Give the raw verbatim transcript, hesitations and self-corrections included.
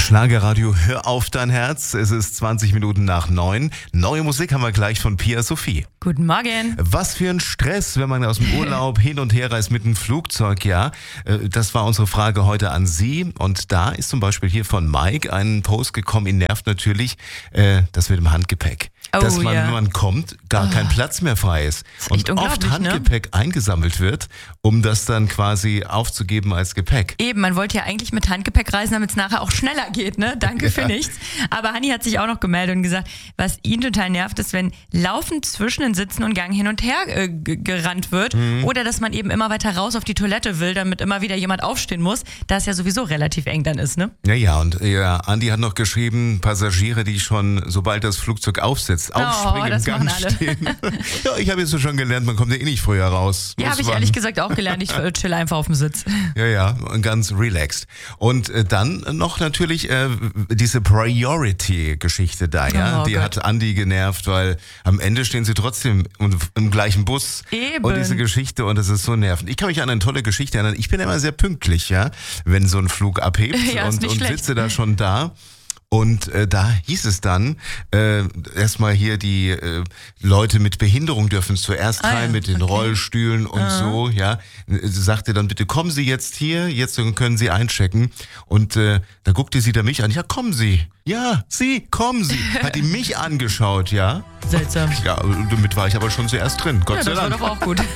Schlagerradio, hör auf dein Herz. Es ist zwanzig Minuten nach neun. Neue Musik haben wir gleich von Pia Sophie. Guten Morgen. Was für ein Stress, wenn man aus dem Urlaub hin und her reist mit dem Flugzeug, ja. Das war unsere Frage heute an Sie. Und da ist zum Beispiel hier von Mike ein Post gekommen, ihn nervt natürlich äh, das mit dem Handgepäck. Oh, dass man, ja. wenn man kommt, gar oh. kein Platz mehr frei ist. ist und oft Handgepäck ne? eingesammelt wird, um das dann quasi aufzugeben als Gepäck. Eben, man wollte ja eigentlich mit Handgepäck reisen, damit es nachher auch schneller geht, ne? Danke ja. für nichts. Aber Hanni hat sich auch noch gemeldet und gesagt, was ihn total nervt, ist, wenn laufend zwischen den Sitzen und Gang hin und her äh, g- gerannt wird mhm. oder dass man eben immer weiter raus auf die Toilette will, damit immer wieder jemand aufstehen muss, da es ja sowieso relativ eng dann ist, ne? Ja, ja, und ja, Andi hat noch geschrieben, Passagiere, die schon, sobald das Flugzeug aufsetzt, aufspringen, oh, im Gang stehen. Ja, ich habe jetzt schon gelernt, man kommt ja eh nicht früher raus. Ja, habe ich ehrlich gesagt auch gelernt. Ich chill einfach auf dem Sitz. Ja, ja, ganz relaxed. Und äh, dann noch natürlich äh, diese Priority-Geschichte da, ja. Oh, die Gott. hat Andi genervt, weil am Ende stehen sie trotzdem im, im gleichen Bus. Eben. Und diese Geschichte, und das ist so nervend. Ich kann mich an eine tolle Geschichte erinnern. Ich bin immer sehr pünktlich, ja, wenn so ein Flug abhebt ja, und, und schlecht. sitze da schon da. Und äh, da hieß es dann, äh, erstmal hier die äh, Leute mit Behinderung dürfen zuerst ah, rein ja. mit den okay. Rollstühlen und ah. so, ja. Sie sagte dann, bitte kommen Sie jetzt hier, jetzt können Sie einchecken. Und äh, da guckte sie da mich an, ja, kommen Sie. Ja, Sie, kommen Sie. Hat die mich angeschaut, ja. Seltsam. Ja, damit war ich aber schon zuerst drin, Gott ja, sei das Dank. war doch auch gut.